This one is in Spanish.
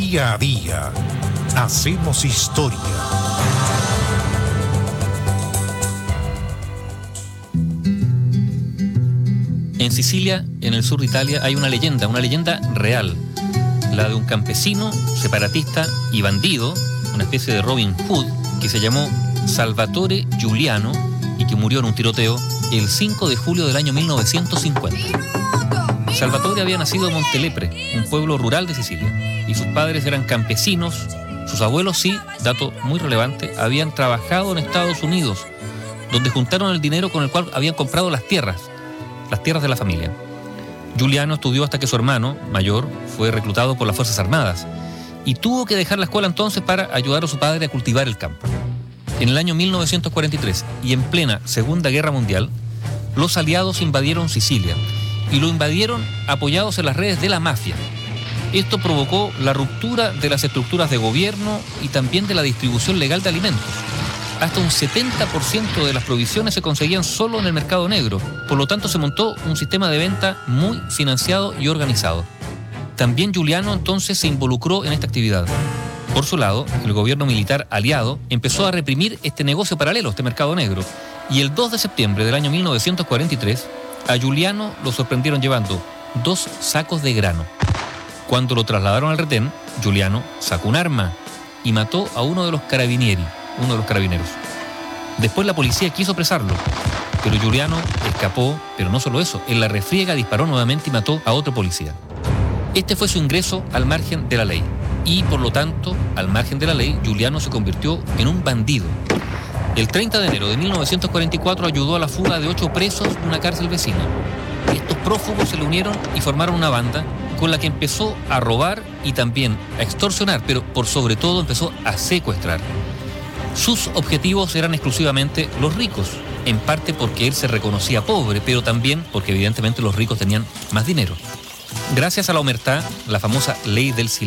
Día a día hacemos historia. En Sicilia, en el sur de Italia, hay una leyenda real, la de un campesino, separatista y bandido, una especie de Robin Hood, que se llamó Salvatore Giuliano y que murió en un tiroteo el 5 de julio del año 1950. Salvatore había nacido en Montelepre, un pueblo rural de Sicilia, y sus padres eran campesinos. Sus abuelos, sí, dato muy relevante, habían trabajado en Estados Unidos, donde juntaron el dinero con el cual habían comprado las tierras de la familia. Giuliano estudió hasta que su hermano, mayor, fue reclutado por las Fuerzas Armadas y tuvo que dejar la escuela entonces para ayudar a su padre a cultivar el campo. En el año 1943 y en plena Segunda Guerra Mundial, los aliados invadieron Sicilia y lo invadieron apoyados en las redes de la mafia. Esto provocó la ruptura de las estructuras de gobierno y también de la distribución legal de alimentos. Hasta un 70% de las provisiones se conseguían solo en el mercado negro. Por lo tanto, se montó un sistema de venta muy financiado y organizado. También Giuliano entonces se involucró en esta actividad. Por su lado, el gobierno militar aliado empezó a reprimir este negocio paralelo, este mercado negro. Y el 2 de septiembre del año 1943, a Giuliano lo sorprendieron llevando 2 sacos de grano. Cuando lo trasladaron al retén, Giuliano sacó un arma y mató a uno de los carabineros. Después la policía quiso apresarlo, pero Giuliano escapó, pero no solo eso, en la refriega disparó nuevamente y mató a otro policía. Este fue su ingreso al margen de la ley, y por lo tanto, al margen de la ley, Giuliano se convirtió en un bandido. El 30 de enero de 1944 ayudó a la fuga de 8 presos de una cárcel vecina. Estos prófugos se le unieron y formaron una banda con la que empezó a robar y también a extorsionar, pero por sobre todo empezó a secuestrar. Sus objetivos eran exclusivamente los ricos, en parte porque él se reconocía pobre, pero también porque evidentemente los ricos tenían más dinero. Gracias a la omertá, la famosa ley del silencio,